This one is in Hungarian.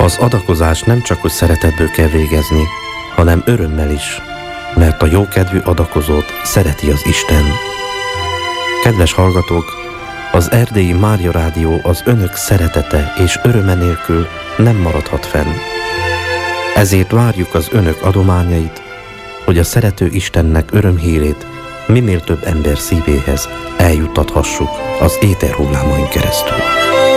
Az adakozást nem csak hogy szeretetből kell végezni, hanem örömmel is, mert a jókedvű adakozót szereti az Isten. Kedves hallgatók, az Erdélyi Mária Rádió az önök szeretete és öröme nélkül nem maradhat fenn. Ezért várjuk az önök adományait, hogy a szerető Istennek örömhírét minél több ember szívéhez eljuttathassuk az éterhullámain keresztül.